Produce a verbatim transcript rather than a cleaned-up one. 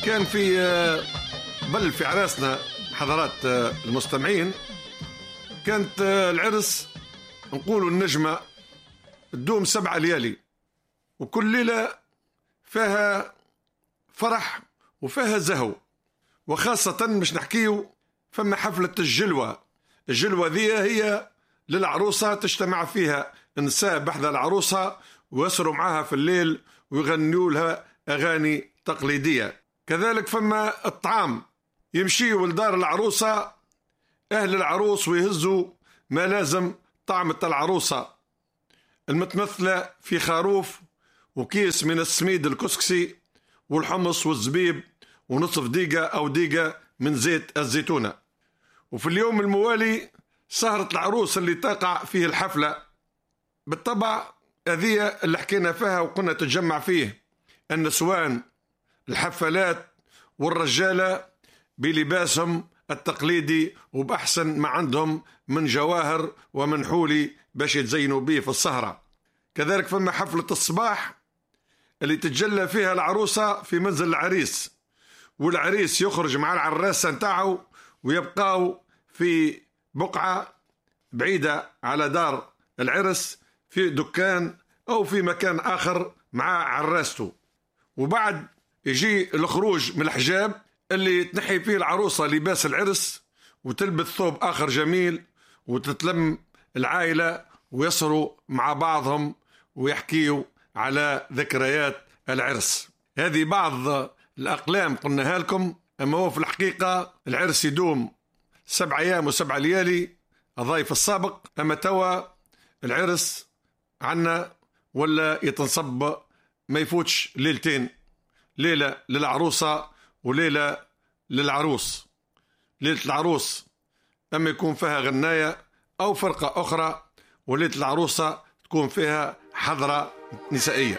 كان في بل في عراسنا حضرات المستمعين كانت العرس نقولوا النجمة تدوم سبعة ليالي، وكل ليلة فيها فرح وفيها زهو، وخاصة مش نحكيو فما حفلة الجلوة. الجلوة ذي هي للعروسة تجتمع فيها نساء بحذا العروسة ويسروا معها في الليل ويغنوا لها أغاني تقليدية. كذلك فما الطعام، يمشيوا لدار العروسة أهل العروس ويهزوا ما لازم طعمة العروسة المتمثلة في خروف وكيس من السميد الكسكسي والحمص والزبيب ونصف ديقة أو ديقة من زيت الزيتونة. وفي اليوم الموالي سهرة العروس اللي تقع فيه الحفلة. بالطبع هذه اللي حكينا فيها وقلنا تتجمع فيه النسوان الحفلات والرجالة بلباسهم التقليدي وبأحسن ما عندهم من جواهر ومن حولي باش يتزينوا به في السهرة. كذلك فما حفلة الصباح اللي تتجلى فيها العروسة في منزل العريس، والعريس يخرج مع العراسة نتاعو ويبقاو في بقعة بعيدة على دار العرس في دكان أو في مكان آخر مع عراسته. وبعد يجي الخروج من الحجاب اللي تنحي فيه العروسة لباس العرس وتلبس ثوب آخر جميل، وتتلم العائلة ويصروا مع بعضهم ويحكيوا على ذكريات العرس. هذه بعض الأقلام قلناها لكم، أما هو في الحقيقة العرس يدوم سبع أيام وسبع ليالي الضيف السابق. أما توا العرس عنا ولا يتنصب ما يفوتش ليلتين، ليلة للعروسة وليلة للعروس. ليلة العروس أما يكون فيها غناية أو فرقة أخرى، وليلة العروسة تكون فيها حضرة نسائية.